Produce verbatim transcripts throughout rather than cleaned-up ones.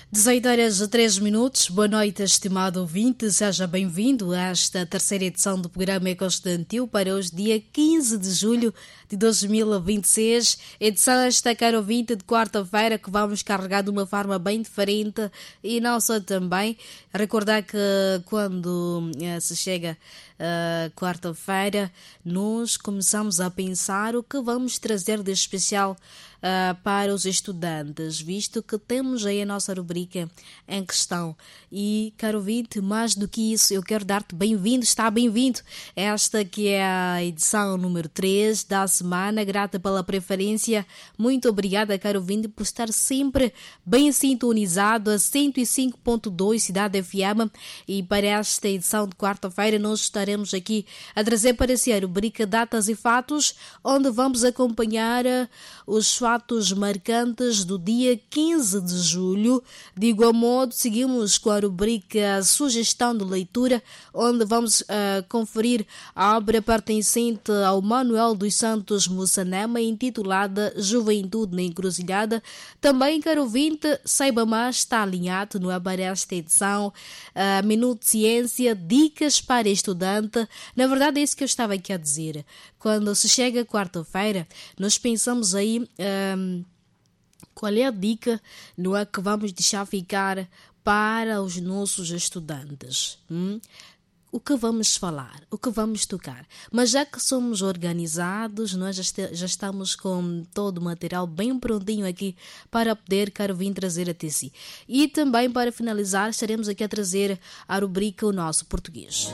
dezoito horas e três minutos, boa noite, estimado ouvinte, seja bem-vindo a esta terceira edição do programa Ecoestudantil para hoje, dia quinze de julho de dois mil e vinte e seis, edição esta, caro ouvinte, de quarta-feira, que vamos carregar de uma forma bem diferente e não só também, recordar que quando eh, se chega Uh, quarta-feira, nós começamos a pensar o que vamos trazer de especial uh, para os estudantes, visto que temos aí a nossa rubrica em questão. E, caro ouvinte, mais do que isso, eu quero dar-te bem-vindo, está bem-vindo. Esta que é a edição número três da semana, grata pela preferência. Muito obrigada, caro ouvinte, por estar sempre bem sintonizado a cento e cinco ponto dois Cidade F M. E para esta edição de quarta-feira, nós estaremos Estaremos aqui a trazer para si a rubrica Datas e Fatos, onde vamos acompanhar os fatos marcantes do dia quinze de julho. De igual modo, seguimos com a rubrica Sugestão de Leitura, onde vamos uh, conferir a obra pertencente ao Manuel dos Santos Mussanema, intitulada Juventude na Encruzilhada. Também, caro ouvinte, saiba mais, está alinhado, não é, para esta edição, uh, Minuto de Ciência, dicas para estudantes. Na verdade é isso que eu estava aqui a dizer. Quando se chega quarta-feira, nós pensamos aí um, qual é a dica, não é, que vamos deixar ficar para os nossos estudantes. Hum? O que vamos falar, o que vamos tocar. Mas já que somos organizados, nós já, este, já estamos com todo o material bem prontinho aqui para poder, caro vir, trazer até si. E também, para finalizar, estaremos aqui a trazer a rubrica O Nosso Português.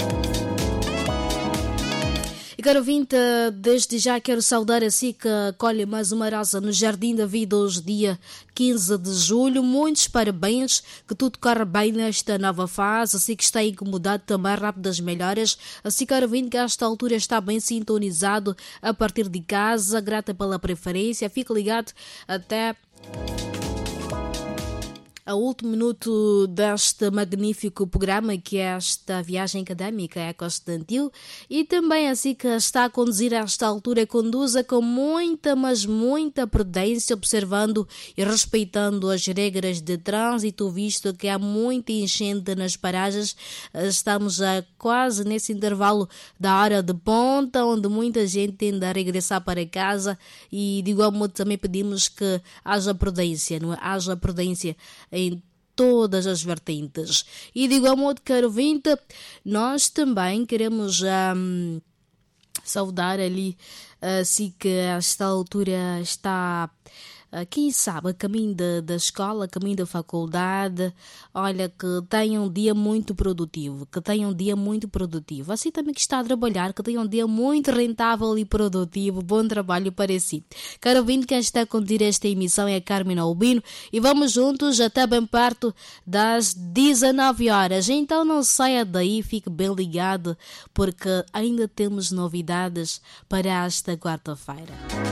E, caro ouvinte, desde já quero saudar a si que acolhe mais uma rosa no Jardim da Vida hoje, dia quinze de julho. Muitos parabéns, que tudo corra bem nesta nova fase, assim que está incomodado também, rápidas melhoras. Assim, caro ouvinte, que a esta altura está bem sintonizado a partir de casa, grata pela preferência. Fique ligado até ao último minuto deste magnífico programa, que é esta viagem académica ecoestudantil, e também assim que está a conduzir a esta altura, conduza com muita, mas muita prudência, observando e respeitando as regras de trânsito, visto que há muita enchente nas paragens. Estamos já quase nesse intervalo da hora de ponta, onde muita gente tende a regressar para casa, e de igual modo também pedimos que haja prudência, não é? Haja prudência em todas as vertentes. E de igual modo, caro ouvinte, nós também queremos um, saudar ali, assim que a esta altura está, quem sabe, a caminho da, da escola, a caminho da faculdade. Olha, que tenha um dia muito produtivo, que tenha um dia muito produtivo. Assim também que está a trabalhar, que tenha um dia muito rentável e produtivo. Bom trabalho para si. Caro ouvinte, quem está a conduzir esta emissão é a Carmen Albino, e vamos juntos até bem perto das dezenove horas. Então não saia daí, fique bem ligado, porque ainda temos novidades para esta quarta-feira.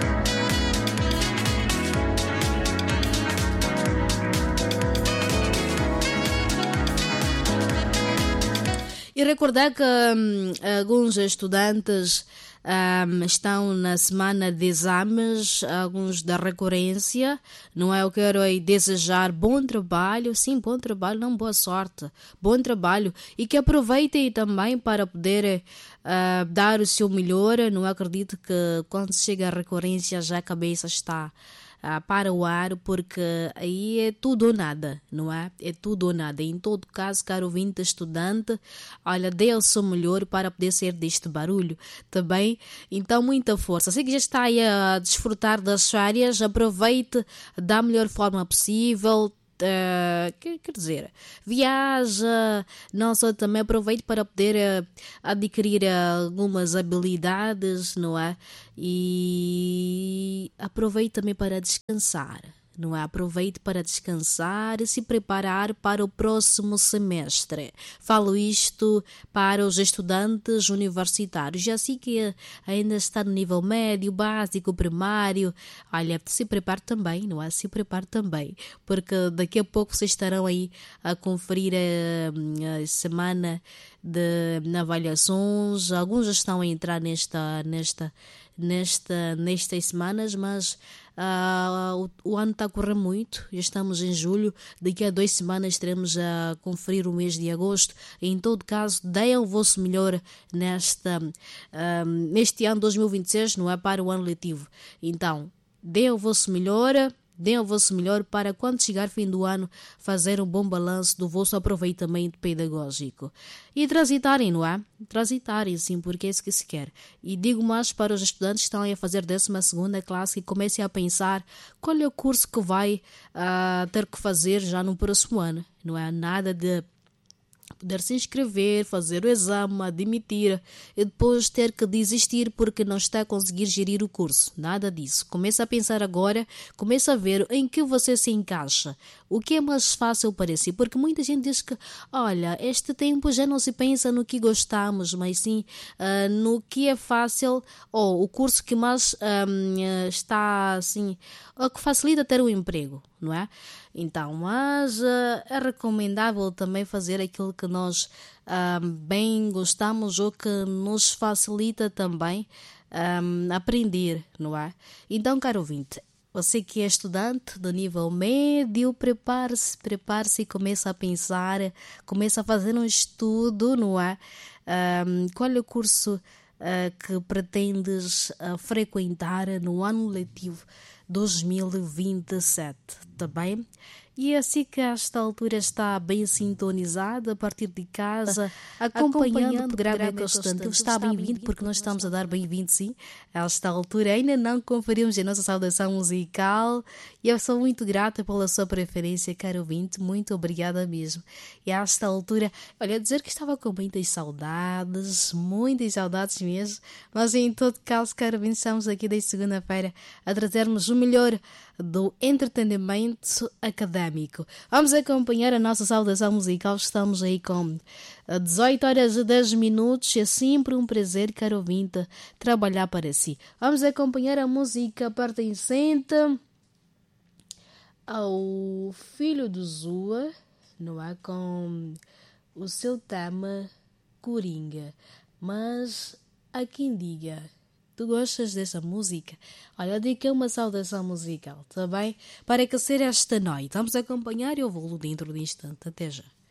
E recordar que hum, alguns estudantes hum, estão na semana de exames, alguns da recorrência, não é? Eu quero aí desejar bom trabalho, sim, bom trabalho, não boa sorte, bom trabalho, e que aproveitem também para poder uh, dar o seu melhor. Não acredito que quando chega a recorrência já a cabeça está Ah, para o ar, porque aí é tudo ou nada, não é? É tudo ou nada. Em todo caso, caro ouvinte, estudante, olha, dê o seu melhor para poder sair deste barulho, tá bem? Então, muita força. Assim que já está aí a desfrutar das férias, aproveite da melhor forma possível. Uh, quer, quer dizer, viaja, não só, também aproveite para poder uh, adquirir uh, algumas habilidades, não é? E aproveite também para descansar, não é? Aproveite para descansar e se preparar para o próximo semestre. Falo isto para os estudantes universitários, já assim que ainda está no nível médio, básico, primário. Olha, se prepare também, não é? Se prepare também, porque daqui a pouco vocês estarão aí a conferir a, a semana de avaliações. Alguns já estão a entrar nesta, nesta, nesta, nestas semanas, mas Uh, o, o ano está a correr muito, já estamos em julho, daqui a duas semanas teremos a conferir o mês de agosto. Em todo caso, deem o vosso melhor nesta, uh, neste ano dois mil e vinte e seis, não é para o ano letivo. Então, deem o vosso melhor. Deem o vosso melhor para, quando chegar fim do ano, fazer um bom balanço do vosso aproveitamento pedagógico. E transitarem, não é? Transitarem, sim, porque é isso que se quer. E digo mais para os estudantes que estão a fazer décima segunda classe, que comecem a pensar qual é o curso que vai uh, ter que fazer já no próximo ano. Não é nada de poder se inscrever, fazer o exame, admitir e depois ter que desistir porque não está a conseguir gerir o curso. Nada disso. Começa a pensar agora, começa a ver em que você se encaixa. O que é mais fácil para si? Porque muita gente diz que, olha, este tempo já não se pensa no que gostamos, mas sim uh, no que é fácil, ou o curso que mais um, está, assim, o que facilita ter um emprego, não é? Então, mas uh, é recomendável também fazer aquilo que nós uh, bem gostamos ou que nos facilita também um, aprender, não é? Então, caro ouvinte, você que é estudante do nível médio, prepare-se, prepare-se e comece a pensar, comece a fazer um estudo, não é? Um, qual é o curso uh, que pretendes uh, frequentar no ano letivo dois mil e vinte e sete, tá bem? E assim que a esta altura está bem sintonizada a partir de casa, acompanhando, acompanhando o programa Ecoestudantil, está bem-vindo porque nós estamos a dar bem-vindo, sim. A esta altura ainda não conferimos a nossa saudação musical e eu sou muito grata pela sua preferência, caro ouvinte, muito obrigada mesmo. E a esta altura, olha, dizer que estava com muitas saudades, muitas saudades mesmo, mas em todo caso, caro ouvinte, estamos aqui desde segunda-feira a trazermos o melhor do entretenimento académico. Vamos acompanhar a nossa saudação musical. Estamos aí com dezoito horas e dez minutos. É sempre um prazer, caro ouvinte, trabalhar para si. Vamos acompanhar a música pertencente ao Filho do Zua, não é? Com o seu tema Coringa. Mas há quem diga: tu gostas dessa música? Olha, eu digo que é uma saudação musical, tá bem? Para aquecer esta noite. Vamos acompanhar e eu vou dentro de instante. Até já.